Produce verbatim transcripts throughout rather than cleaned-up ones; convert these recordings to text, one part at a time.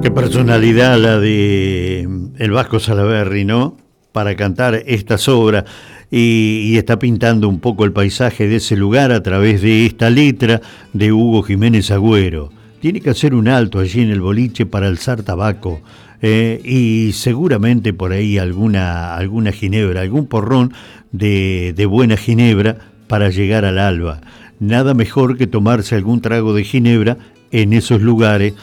Qué personalidad la de el Vasco Salaverry, ¿no? Para cantar estas obras y, y está pintando un poco el paisaje de ese lugar a través de esta letra de Hugo Jiménez Agüero. Tiene que hacer un alto allí en el boliche para alzar tabaco eh, y seguramente por ahí alguna, alguna ginebra, algún porrón de, de buena ginebra para llegar al alba. Nada mejor que tomarse algún trago de ginebra en esos lugares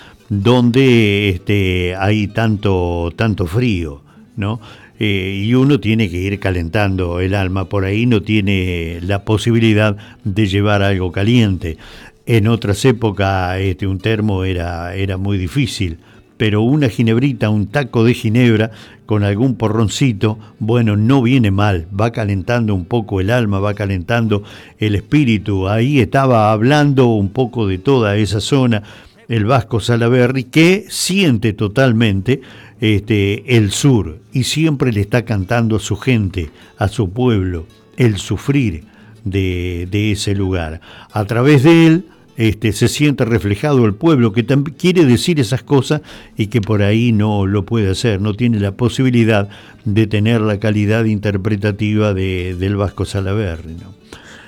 donde este, hay tanto, tanto frío, ¿no? Eh, y uno tiene que ir calentando el alma, por ahí no tiene la posibilidad de llevar algo caliente. En otras épocas este, un termo era, era muy difícil, pero una ginebrita, un taco de ginebra con algún porroncito, bueno, no viene mal, va calentando un poco el alma, va calentando el espíritu. Ahí estaba hablando un poco de toda esa zona el Vasco Salaverry, que siente totalmente este, el sur y siempre le está cantando a su gente, a su pueblo, el sufrir de, de ese lugar. A través de él este, se siente reflejado el pueblo que también quiere decir esas cosas y que por ahí no lo puede hacer, no tiene la posibilidad de tener la calidad interpretativa de, del Vasco Salaverry, ¿no?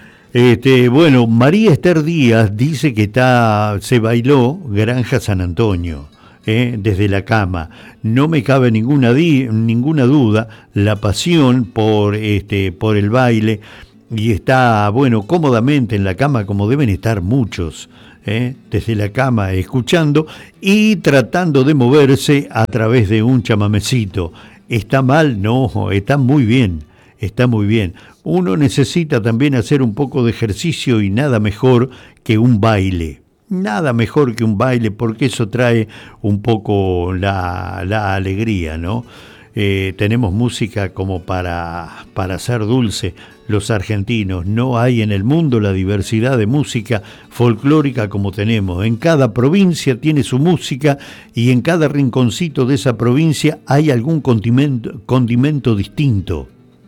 Este, bueno, María Esther Díaz dice que está, se bailó Granja San Antonio, eh, desde la cama. No me cabe ninguna, di, ninguna duda la pasión por, este, por el baile y está, bueno, cómodamente en la cama como deben estar muchos, eh, desde la cama escuchando y tratando de moverse a través de un chamamecito. ¿Está mal? No, está muy bien. Está muy bien. Uno necesita también hacer un poco de ejercicio y nada mejor que un baile. Nada mejor que un baile porque eso trae un poco la, la alegría, ¿no? Eh, tenemos música como para, para ser dulce los argentinos. No hay en el mundo la diversidad de música folclórica como tenemos. En cada provincia tiene su música y en cada rinconcito de esa provincia hay algún condimento, condimento distinto.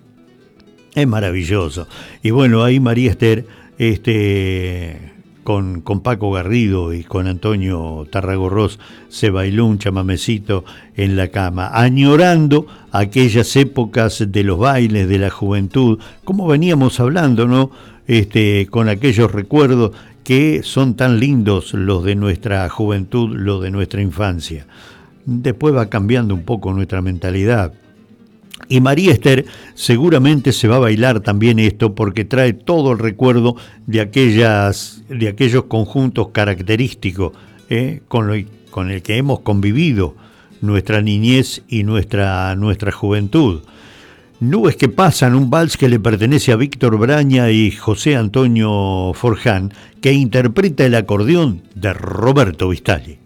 Es maravilloso. Y bueno, ahí María Esther, este, con, con Paco Garrido y con Antonio Tarragorros, se bailó un chamamecito en la cama, añorando aquellas épocas de los bailes, de la juventud, como veníamos hablando, ¿no? Este, con aquellos recuerdos que son tan lindos los de nuestra juventud, los de nuestra infancia. Después va cambiando un poco nuestra mentalidad. Y María Esther seguramente se va a bailar también esto porque trae todo el recuerdo de, aquellas, de aquellos conjuntos característicos ¿eh? con, lo, con el que hemos convivido nuestra niñez y nuestra, nuestra juventud. Nubes que pasan, un vals que le pertenece a Víctor Braña y José Antonio Forján, que interpreta el acordeón de Roberto Vistali.